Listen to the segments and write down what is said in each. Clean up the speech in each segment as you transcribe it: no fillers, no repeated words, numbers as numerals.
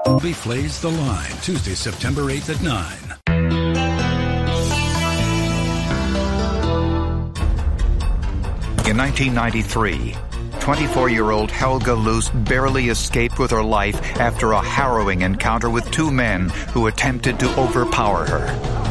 We Flays the Line, Tuesday, September 8th at 9. In 1993, 24-year-old Helga Lust barely escaped with her life after a harrowing encounter with two men who attempted to overpower her.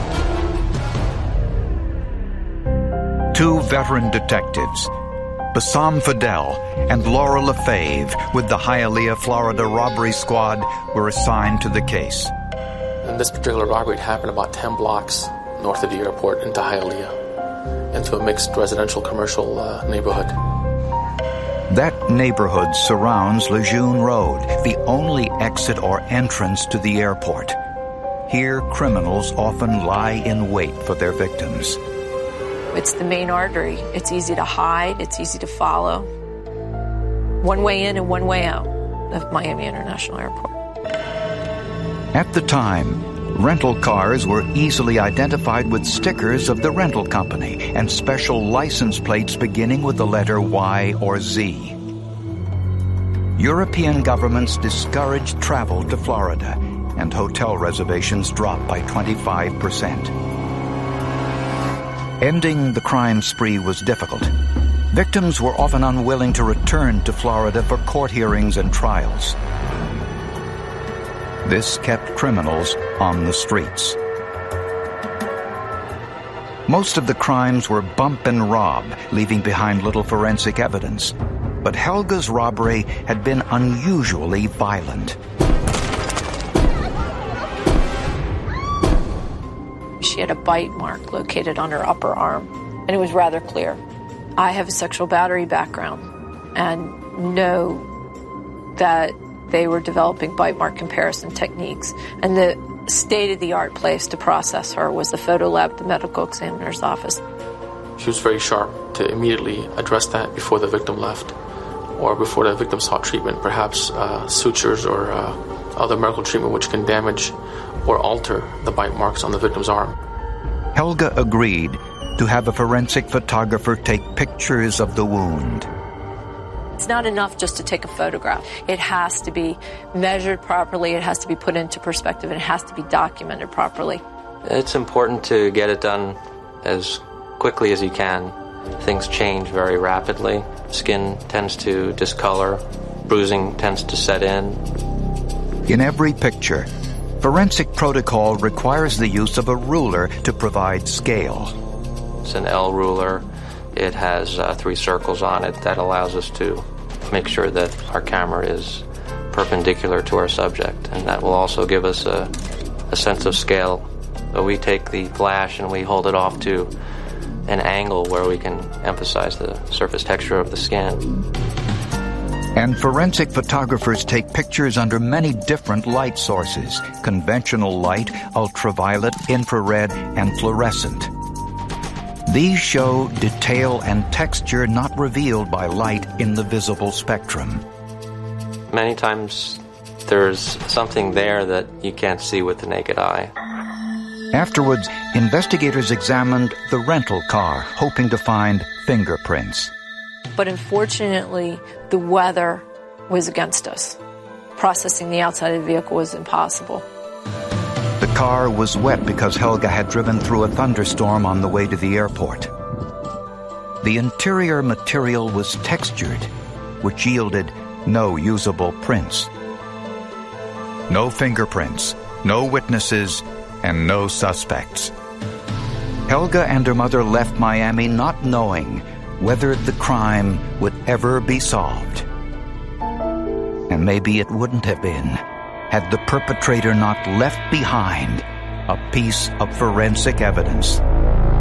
Two veteran detectives, Bassam Fidel and Laura Lefebvre, with the Hialeah, Florida robbery squad, were assigned to the case. And this particular robbery happened about 10 blocks north of the airport into Hialeah, into a mixed residential commercial neighborhood. That neighborhood surrounds Lejeune Road, the only exit or entrance to the airport. Here, criminals often lie in wait for their victims. It's the main artery. It's easy to hide. It's easy to follow. One way in and one way out of Miami International Airport. At the time, rental cars were easily identified with stickers of the rental company and special license plates beginning with the letter Y or Z. European governments discouraged travel to Florida, and hotel reservations dropped by 25%. Ending the crime spree was difficult. Victims were often unwilling to return to Florida for court hearings and trials. This kept criminals on the streets. Most of the crimes were bump and rob, leaving behind little forensic evidence. But Helga's robbery had been unusually violent. She had a bite mark located on her upper arm, and it was rather clear. I have a sexual battery background and know that they were developing bite mark comparison techniques. And the state-of-the-art place to process her was the photo lab at the medical examiner's office. She was very sharp to immediately address that before the victim left or before the victim sought treatment, perhaps sutures or other medical treatment which can damage or alter the bite marks on the victim's arm. Helga agreed to have a forensic photographer take pictures of the wound. It's not enough just to take a photograph. It has to be measured properly, it has to be put into perspective, and it has to be documented properly. It's important to get it done as quickly as you can. Things change very rapidly. Skin tends to discolor, bruising tends to set in. In every picture, forensic protocol requires the use of a ruler to provide scale. It's an L ruler. It has 3 circles on it that allows us to make sure that our camera is perpendicular to our subject, and that will also give us a sense of scale. So we take the flash and we hold it off to an angle where we can emphasize the surface texture of the skin. And forensic photographers take pictures under many different light sources: conventional light, ultraviolet, infrared, and fluorescent. These show detail and texture not revealed by light in the visible spectrum. Many times there's something there that you can't see with the naked eye. Afterwards, investigators examined the rental car, hoping to find fingerprints. But unfortunately, the weather was against us. Processing the outside of the vehicle was impossible. The car was wet because Helga had driven through a thunderstorm on the way to the airport. The interior material was textured, which yielded no usable prints. No fingerprints, no witnesses, and no suspects. Helga and her mother left Miami not knowing whether the crime would ever be solved. And maybe it wouldn't have been had the perpetrator not left behind a piece of forensic evidence.